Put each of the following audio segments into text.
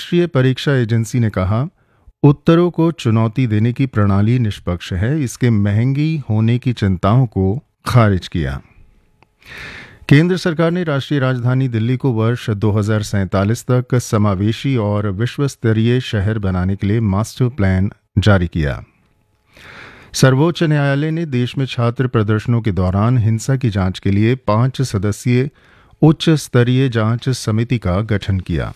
राष्ट्रीय परीक्षा एजेंसी ने कहा, उत्तरों को चुनौती देने की प्रणाली निष्पक्ष है, इसके महंगी होने की चिंताओं को खारिज किया। केंद्र सरकार ने राष्ट्रीय राजधानी दिल्ली को वर्ष 2047 तक समावेशी और विश्व स्तरीय शहर बनाने के लिए मास्टर प्लान जारी किया। सर्वोच्च न्यायालय ने देश में छात्र प्रदर्शनों के दौरान हिंसा की जांच के लिए 5 सदस्यीय उच्च स्तरीय जांच समिति का गठन किया।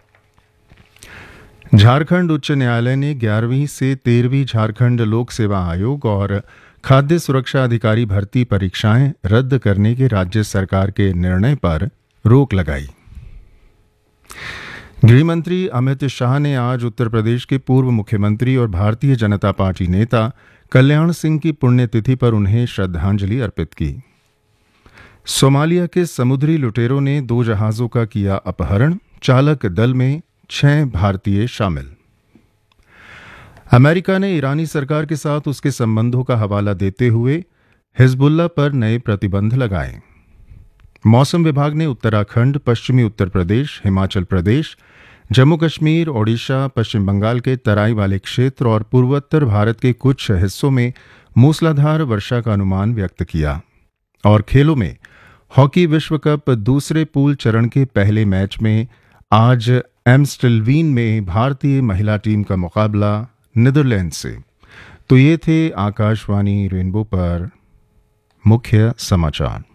झारखंड उच्च न्यायालय ने 11वीं से 13वीं झारखंड लोक सेवा आयोग और खाद्य सुरक्षा अधिकारी भर्ती परीक्षाएं रद्द करने के राज्य सरकार के निर्णय पर रोक लगाई। गृह मंत्री अमित शाह ने आज उत्तर प्रदेश के पूर्व मुख्यमंत्री और भारतीय जनता पार्टी नेता कल्याण सिंह की पुण्यतिथि पर उन्हें श्रद्धांजलि अर्पित की। सोमालिया के समुद्री लुटेरों ने 2 जहाजों का किया अपहरण, चालक दल में 6 भारतीय शामिल। अमेरिका ने ईरानी सरकार के साथ उसके संबंधों का हवाला देते हुए हिजबुल्लाह पर नए प्रतिबंध लगाए। मौसम विभाग ने उत्तराखंड, पश्चिमी उत्तर प्रदेश, हिमाचल प्रदेश, जम्मू कश्मीर, ओडिशा, पश्चिम बंगाल के तराई वाले क्षेत्र और पूर्वोत्तर भारत के कुछ हिस्सों में मूसलाधार वर्षा का अनुमान व्यक्त किया। और खेलों में हॉकी विश्व कप दूसरे पूल चरण के पहले मैच में आज एम्स्टलवीन में भारतीय महिला टीम का मुकाबला नीदरलैंड से। तो ये थे आकाशवाणी रेनबो पर मुख्य समाचार।